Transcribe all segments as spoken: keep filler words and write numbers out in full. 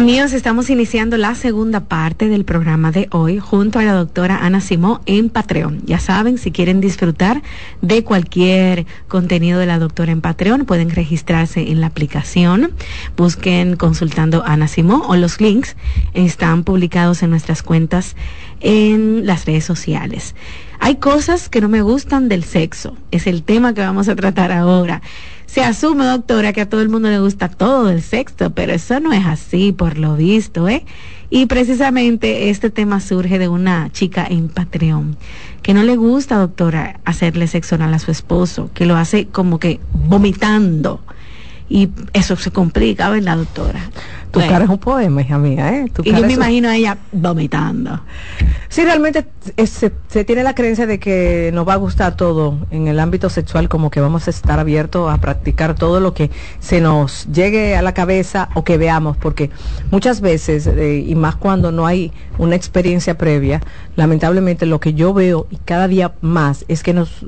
Míos, estamos iniciando la segunda parte del programa de hoy junto a la doctora Ana Simó en Patreon. Ya saben, si quieren disfrutar de cualquier contenido de la doctora en Patreon, pueden registrarse en la aplicación. Busquen consultando Ana Simó o los links están publicados en nuestras cuentas en las redes sociales. Hay cosas que no me gustan del sexo. Es el tema que vamos a tratar ahora. Se asume, doctora, que a todo el mundo le gusta todo del sexo, pero eso no es así, por lo visto, ¿eh? Y precisamente este tema surge de una chica en Patreon que no le gusta, doctora, hacerle sexo oral a su esposo, que lo hace como que vomitando. Y eso se complica, ¿verdad, doctora? Tu bueno. cara es un poema, hija mía, ¿eh? Tu y yo me es... imagino a ella vomitando. Sí, realmente es, se, se tiene la creencia de que nos va a gustar todo en el ámbito sexual, como que vamos a estar abiertos a practicar todo lo que se nos llegue a la cabeza o que veamos, porque muchas veces, eh, y más cuando no hay una experiencia previa, lamentablemente lo que yo veo y cada día más es que nos...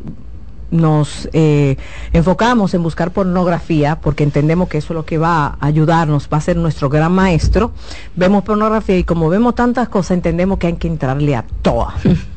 nos eh, enfocamos en buscar pornografía porque entendemos que eso es lo que va a ayudarnos, va a ser nuestro gran maestro. Vemos pornografía y como vemos tantas cosas entendemos que hay que entrarle a todas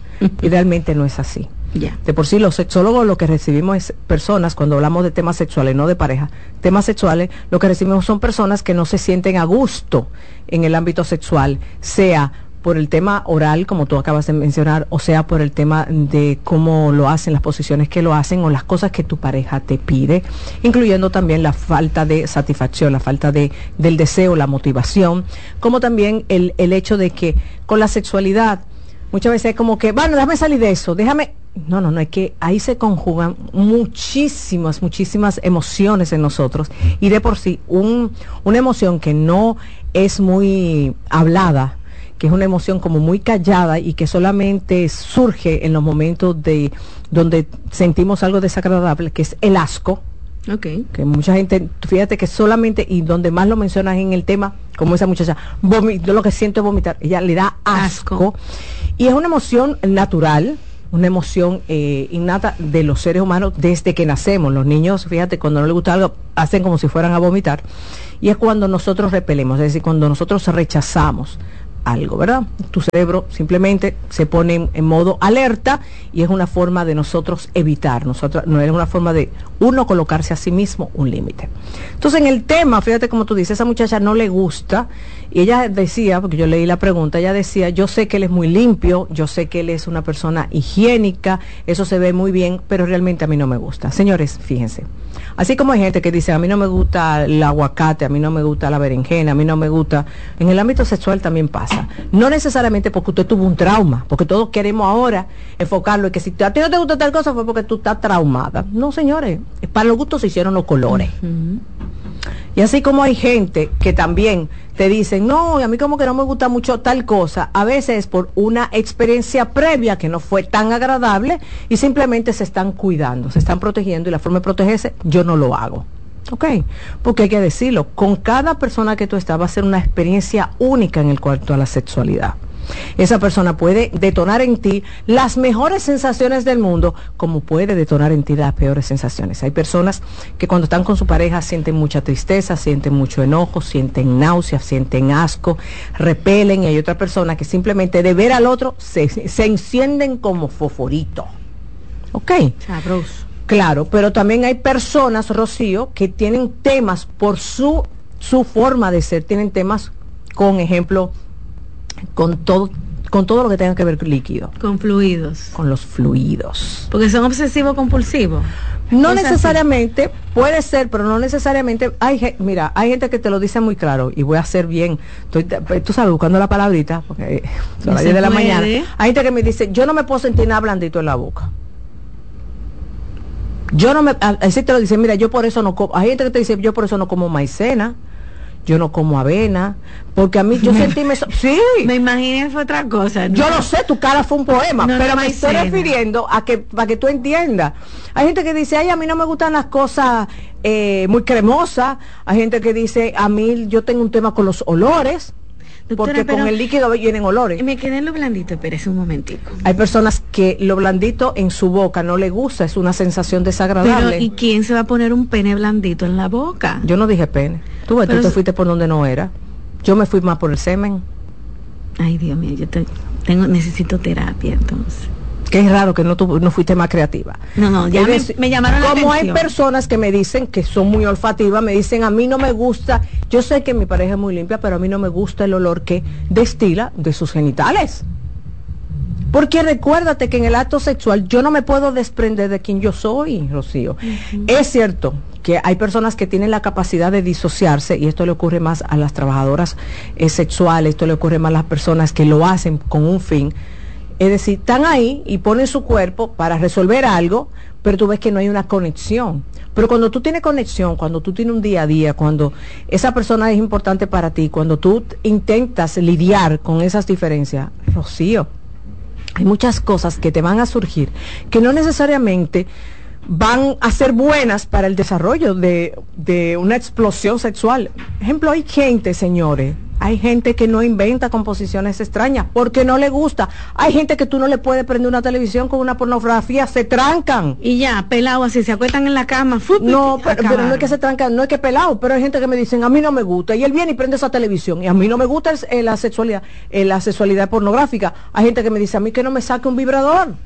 y realmente no es así. Yeah. De por sí los sexólogos lo que recibimos es personas, cuando hablamos de temas sexuales, no de pareja, temas sexuales, lo que recibimos son personas que no se sienten a gusto en el ámbito sexual, sea por el tema oral, como tú acabas de mencionar, o sea, por el tema de cómo lo hacen, las posiciones que lo hacen, o las cosas que tu pareja te pide, incluyendo también la falta de satisfacción, la falta de del deseo, la motivación, como también el, el hecho de que con la sexualidad, muchas veces es como que, bueno, déjame salir de eso, déjame... No, no, no, es que ahí se conjugan muchísimas, muchísimas emociones en nosotros, y de por sí, un, una emoción que no es muy hablada, que es una emoción como muy callada y que solamente surge en los momentos de donde sentimos algo desagradable, que es el asco. Okay. Que mucha gente, fíjate que solamente, y donde más lo mencionas en el tema, como esa muchacha, yo lo que siento es vomitar, ella le da asco, asco. Y es una emoción natural, una emoción eh, innata de los seres humanos desde que nacemos. Los niños, fíjate, cuando no les gusta algo, hacen como si fueran a vomitar, y es cuando nosotros repelemos, es decir, cuando nosotros rechazamos algo, ¿verdad? Tu cerebro simplemente se pone en, en modo alerta y es una forma de nosotros evitar, nosotros, no es una forma de uno colocarse a sí mismo un límite. Entonces en el tema, fíjate como tú dices, esa muchacha no le gusta y ella decía, porque yo leí la pregunta, ella decía, yo sé que él es muy limpio, yo sé que él es una persona higiénica, eso se ve muy bien, pero realmente a mí no me gusta. Señores, fíjense, así como hay gente que dice, a mí no me gusta el aguacate, a mí no me gusta la berenjena, a mí no me gusta, en el ámbito sexual también pasa. No necesariamente porque usted tuvo un trauma, porque todos queremos ahora enfocarlo en que si a ti no te gusta tal cosa fue porque tú estás traumada. No, señores, para los gustos se hicieron los colores. Uh-huh. Y así como hay gente que también te dicen, no, a mí como que no me gusta mucho tal cosa, a veces es por una experiencia previa que no fue tan agradable y simplemente se están cuidando, se están protegiendo y la forma de protegerse, yo no lo hago. Ok, porque hay que decirlo, con cada persona que tú estás va a ser una experiencia única en el cuanto a la sexualidad. Esa persona puede detonar en ti las mejores sensaciones del mundo, como puede detonar en ti las peores sensaciones. Hay personas que cuando están con su pareja sienten mucha tristeza, sienten mucho enojo, sienten náuseas, sienten asco, repelen, y hay otra persona que simplemente de ver al otro se, se encienden como fosforito. Ok. Sabroso. Claro, pero también hay personas, Rocío, que tienen temas por su su forma de ser, tienen temas con ejemplo, con todo con todo lo que tenga que ver con líquido. Con fluidos. Con los fluidos. Porque son obsesivos compulsivos. No necesariamente, así? Puede ser, pero no necesariamente. Hay, mira, hay gente que te lo dice muy claro, y voy a hacer bien, estoy, tú sabes, buscando la palabrita, porque son las diez de la mañana. Hay gente que me dice, yo no me puedo sentir nada blandito en la boca. Yo no me, así te lo dice, mira, yo por eso no como, hay gente que te dice, yo por eso no como maicena, yo no como avena, porque a mí yo sentí, me, sí. Me imaginé fue otra cosa. ¿No? Yo lo sé, tu cara fue un poema, no, pero no me estoy refiriendo a que, para que tú entiendas. Hay gente que dice, ay, a mí no me gustan las cosas eh, muy cremosas, hay gente que dice, a mí yo tengo un tema con los olores. Doctora, porque con el líquido vienen olores. Me quedé en lo blandito, espérese un momentico. Hay personas que lo blandito en su boca no le gusta, es una sensación desagradable. Pero, ¿y quién se va a poner un pene blandito en la boca? Yo no dije pene. Tú ves, tú te fuiste por donde no era. Yo me fui más por el semen. Ay, Dios mío, yo te, tengo, necesito terapia entonces. Que es raro que no, tu, no fuiste más creativa. No, no, ya me, me llamaron la Como atención. hay personas que me dicen que son muy olfativas, me dicen, a mí no me gusta, yo sé que mi pareja es muy limpia, pero a mí no me gusta el olor que destila de sus genitales. Porque recuérdate que en el acto sexual yo no me puedo desprender de quien yo soy, Rocío. Uh-huh. Es cierto que hay personas que tienen la capacidad de disociarse, y esto le ocurre más a las trabajadoras eh, sexuales, esto le ocurre más a las personas que lo hacen con un fin. Es decir, están ahí y ponen su cuerpo para resolver algo, pero tú ves que no hay una conexión. Pero cuando tú tienes conexión, cuando tú tienes un día a día, cuando esa persona es importante para ti, cuando tú intentas lidiar con esas diferencias, Rocío, hay muchas cosas que te van a surgir que no necesariamente van a ser buenas para el desarrollo de, de una explosión sexual. Ejemplo, hay gente, señores, hay gente que no inventa composiciones extrañas porque no le gusta. Hay gente que tú no le puedes prender una televisión con una pornografía, se trancan. Y ya, pelado así, se acuestan en la cama. Fup, no, pero, pero no es que se trancan, no es que pelado, pero hay gente que me dicen, a mí no me gusta. Y él viene y prende esa televisión. Y a mí no me gusta el, el, la sexualidad, el, la sexualidad pornográfica. Hay gente que me dice, a mí que no me saque un vibrador.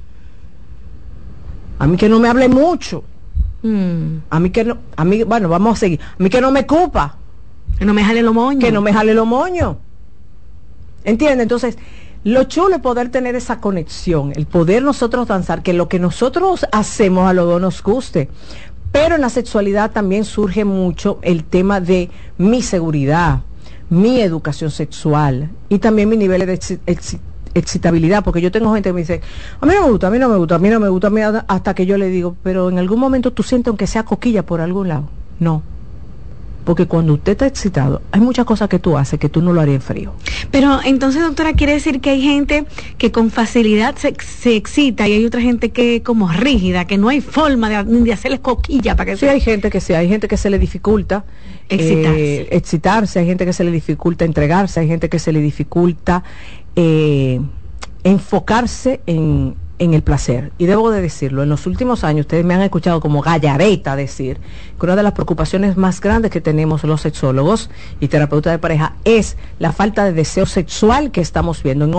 A mí que no me hable mucho. Mm. A mí que no, a mí, bueno, vamos a seguir. A mí que no me cupa. Que no me jale los moños. Que no me jale los moños. ¿Entiendes? Entonces, lo chulo es poder tener esa conexión, el poder nosotros danzar, que lo que nosotros hacemos a los dos nos guste. Pero en la sexualidad también surge mucho el tema de mi seguridad, mi educación sexual y también mi nivel de ex, ex, excitabilidad, porque yo tengo gente que me dice, a mí no me gusta, a mí no me gusta, a mí no me gusta, a mí, hasta que yo le digo, pero en algún momento tú sientes aunque sea coquilla por algún lado. No. Porque cuando usted está excitado, hay muchas cosas que tú haces que tú no lo harías en frío. Pero entonces, doctora, quiere decir que hay gente que con facilidad se, se excita y hay otra gente que como rígida, que no hay forma de, de hacerles coquilla para que sí, se... hay gente que sí, hay gente que se le dificulta excitarse. Eh, excitarse, hay gente que se le dificulta entregarse, hay gente que se le dificulta eh, enfocarse en en el placer. Y debo de decirlo, en los últimos años ustedes me han escuchado como gallareta decir que una de las preocupaciones más grandes que tenemos los sexólogos y terapeutas de pareja es la falta de deseo sexual que estamos viendo en